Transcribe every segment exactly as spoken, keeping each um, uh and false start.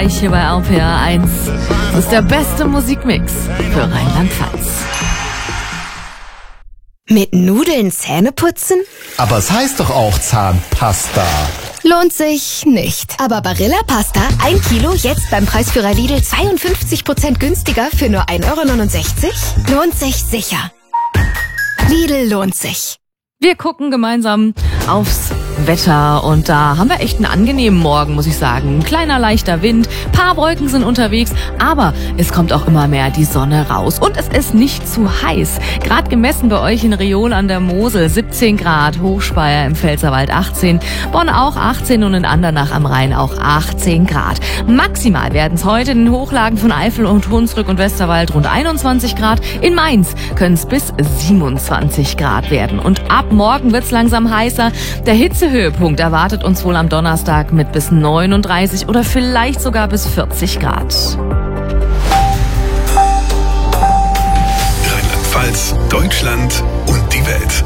gleich hier bei R P R eins. Das ist der beste Musikmix für Rheinland-Pfalz. Mit Nudeln Zähne putzen? Aber es heißt doch auch Zahnpasta. Lohnt sich nicht. Aber Barilla Pasta, ein Kilo, jetzt beim Preisführer Lidl zweiundfünfzig Prozent günstiger für nur ein Euro neunundsechzig? Lohnt sich sicher. Lidl lohnt sich. Wir gucken gemeinsam aufs Wetter und da haben wir echt einen angenehmen Morgen, muss ich sagen. Ein kleiner leichter Wind, paar Wolken sind unterwegs, aber es kommt auch immer mehr die Sonne raus und es ist nicht zu heiß. Gerade gemessen bei euch in Reol an der Mosel siebzehn Grad, Hochspeyer im Pfälzerwald achtzehn, Bonn auch achtzehn und in Andernach am Rhein auch achtzehn Grad. Maximal werden es heute in den Hochlagen von Eifel und Hunsrück und Westerwald rund einundzwanzig Grad. In Mainz können es bis siebenundzwanzig Grad werden und ab morgen wird es langsam heißer. Der Hitzehöhepunkt erwartet uns wohl am Donnerstag mit bis neununddreißig oder vielleicht sogar bis vierzig Grad. Rheinland-Pfalz, Deutschland und die Welt.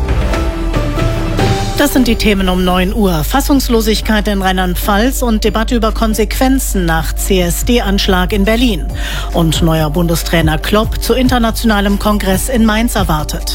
Das sind die Themen um neun Uhr. Fassungslosigkeit in Rheinland-Pfalz und Debatte über Konsequenzen nach C S D-Anschlag in Berlin. Und neuer Bundestrainer Klopp zu internationalem Kongress in Mainz erwartet.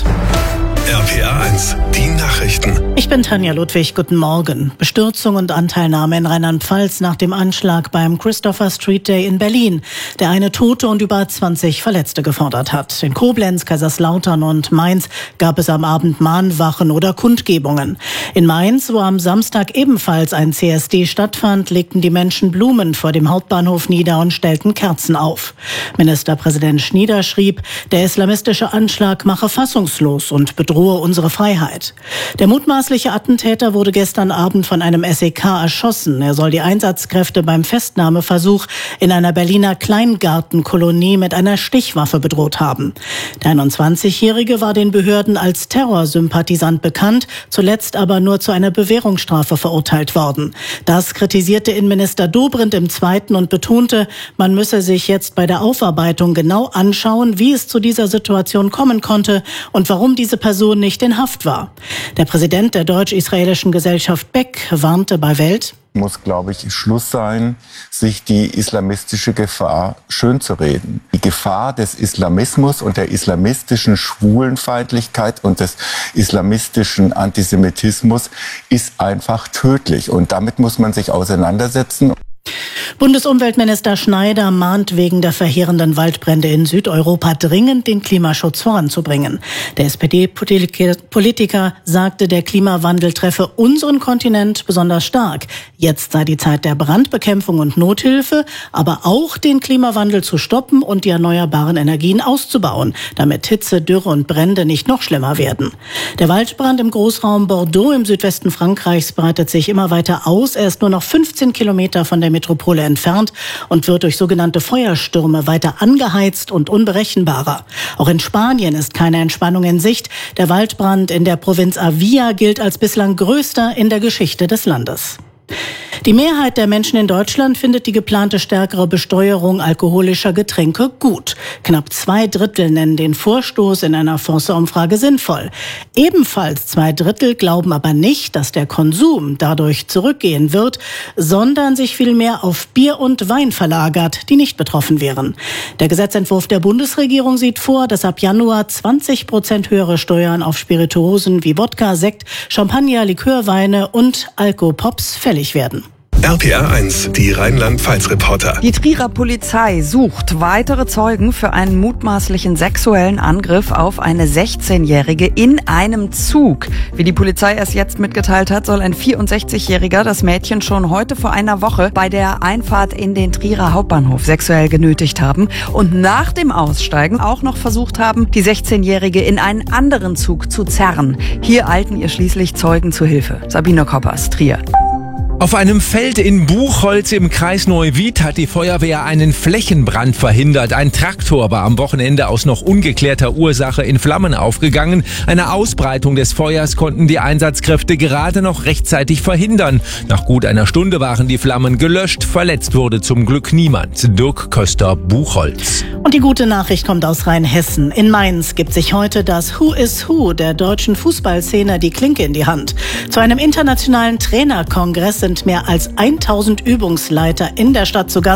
R P R eins, die Nachrichten. Ich bin Tanja Ludwig, guten Morgen. Bestürzung und Anteilnahme in Rheinland-Pfalz nach dem Anschlag beim Christopher Street Day in Berlin, der eine Tote und über zwanzig Verletzte gefordert hat. In Koblenz, Kaiserslautern und Mainz gab es am Abend Mahnwachen oder Kundgebungen. In Mainz, wo am Samstag ebenfalls ein C S D stattfand, legten die Menschen Blumen vor dem Hauptbahnhof nieder und stellten Kerzen auf. Ministerpräsident Schnieder schrieb, der islamistische Anschlag mache fassungslos und bedrohe unsere Freiheit. Der mutmaßliche Attentäter wurde gestern Abend von einem S E K erschossen. Er soll die Einsatzkräfte beim Festnahmeversuch in einer Berliner Kleingartenkolonie mit einer Stichwaffe bedroht haben. Der einundzwanzigjährige war den Behörden als Terrorsympathisant bekannt, zuletzt aber nur zu einer Bewährungsstrafe verurteilt worden. Das kritisierte Innenminister Dobrindt im Zweiten und betonte, man müsse sich jetzt bei der Aufarbeitung genau anschauen, wie es zu dieser Situation kommen konnte und warum diese Person nicht in Haft war. Der Präsident der deutsch-israelischen Gesellschaft Beck warnte bei Welt: Muss, glaube ich, Schluss sein, sich die islamistische Gefahr schönzureden. Die Gefahr des Islamismus und der islamistischen Schwulenfeindlichkeit und des islamistischen Antisemitismus ist einfach tödlich. Und damit muss man sich auseinandersetzen. Bundesumweltminister Schneider mahnt wegen der verheerenden Waldbrände in Südeuropa dringend, den Klimaschutz voranzubringen. Der S P D-Politiker sagte, der Klimawandel treffe unseren Kontinent besonders stark. Jetzt sei die Zeit der Brandbekämpfung und Nothilfe, aber auch den Klimawandel zu stoppen und die erneuerbaren Energien auszubauen, damit Hitze, Dürre und Brände nicht noch schlimmer werden. Der Waldbrand im Großraum Bordeaux im Südwesten Frankreichs breitet sich immer weiter aus. Er ist nur noch fünfzehn Kilometer von der Metropole entfernt und wird durch sogenannte Feuerstürme weiter angeheizt und unberechenbarer. Auch in Spanien ist keine Entspannung in Sicht. Der Waldbrand in der Provinz Avia gilt als bislang größter in der Geschichte des Landes. Die Mehrheit der Menschen in Deutschland findet die geplante stärkere Besteuerung alkoholischer Getränke gut. Knapp zwei Drittel nennen den Vorstoß in einer Forsa-Umfrage sinnvoll. Ebenfalls zwei Drittel glauben aber nicht, dass der Konsum dadurch zurückgehen wird, sondern sich vielmehr auf Bier und Wein verlagert, die nicht betroffen wären. Der Gesetzentwurf der Bundesregierung sieht vor, dass ab Januar zwanzig Prozent höhere Steuern auf Spirituosen wie Wodka, Sekt, Champagner, Likörweine und Alkopops fällig werden. R P R eins, die Rheinland-Pfalz-Reporter. Die Trierer Polizei sucht weitere Zeugen für einen mutmaßlichen sexuellen Angriff auf eine sechzehnjährige in einem Zug. Wie die Polizei erst jetzt mitgeteilt hat, soll ein vierundsechzigjähriger das Mädchen schon heute vor einer Woche bei der Einfahrt in den Trierer Hauptbahnhof sexuell genötigt haben und nach dem Aussteigen auch noch versucht haben, die sechzehnjährige in einen anderen Zug zu zerren. Hier eilten ihr schließlich Zeugen zu Hilfe. Sabine Koppers, Trier. Auf einem Feld in Buchholz im Kreis Neuwied hat die Feuerwehr einen Flächenbrand verhindert. Ein Traktor war am Wochenende aus noch ungeklärter Ursache in Flammen aufgegangen. Eine Ausbreitung des Feuers konnten die Einsatzkräfte gerade noch rechtzeitig verhindern. Nach gut einer Stunde waren die Flammen gelöscht. Verletzt wurde zum Glück niemand. Dirk Köster, Buchholz. Und die gute Nachricht kommt aus Rheinhessen. In Mainz gibt sich heute das Who is Who der deutschen Fußballszene die Klinke in die Hand. Zu einem internationalen Trainerkongress sind mehr als tausend Übungsleiter in der Stadt zu Gast.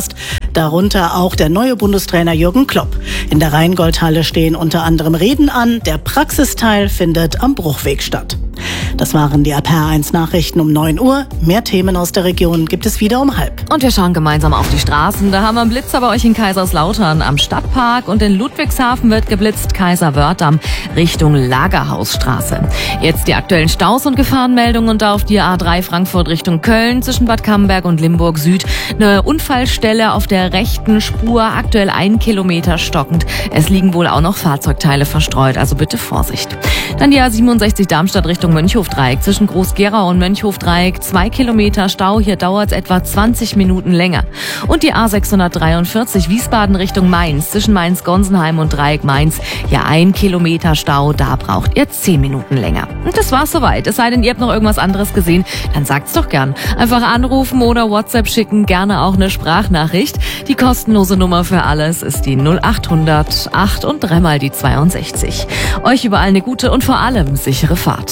darunter auch der neue Bundestrainer Jürgen Klopp. In der Rheingoldhalle stehen unter anderem Reden an. Der Praxisteil findet am Bruchweg statt. Das waren die R P R eins Nachrichten um neun Uhr. Mehr Themen aus der Region gibt es wieder um halb. Und wir schauen gemeinsam auf die Straßen. Da haben wir einen Blitzer bei euch in Kaiserslautern am Stadtpark und in Ludwigshafen wird geblitzt Kaiserwörth-Damm Richtung Lagerhausstraße. Jetzt die aktuellen Staus und Gefahrenmeldungen und da auf die A drei Frankfurt Richtung Köln zwischen Bad Camberg und Limburg Süd. Eine Unfallstelle auf der rechten Spur, aktuell ein Kilometer stockend. Es liegen wohl auch noch Fahrzeugteile verstreut, also bitte Vorsicht. Dann die A siebenundsechzig Darmstadt Richtung Mönchhofdreieck zwischen Groß-Gerau und Mönchhofdreieck. Zwei Kilometer Stau, hier dauert es etwa zwanzig Minuten länger. Und die A sechshundertdreiundvierzig Wiesbaden Richtung Mainz zwischen Mainz-Gonsenheim und Dreieck Mainz. Hier ein Kilometer Stau, da braucht ihr zehn Minuten länger. Und das war's soweit. Es sei denn, ihr habt noch irgendwas anderes gesehen, dann sagt's doch gern. Einfach anrufen oder WhatsApp schicken, gerne auch eine Sprachnachricht. Die kostenlose Nummer für alles ist die null acht hundert acht und dreimal die zweiundsechzig. Euch überall eine gute und vor allem sichere Fahrt.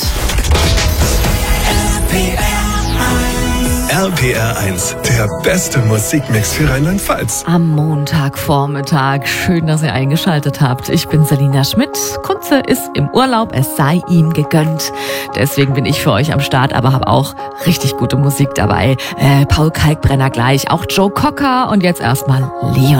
R P R eins, der beste Musikmix für Rheinland-Pfalz. Am Montagvormittag. Schön, dass ihr eingeschaltet habt. Ich bin Selina Schmidt. Kunze ist im Urlaub, es sei ihm gegönnt. Deswegen bin ich für euch am Start, aber habe auch richtig gute Musik dabei. Äh, Paul Kalkbrenner gleich, auch Joe Cocker und jetzt erstmal Leon.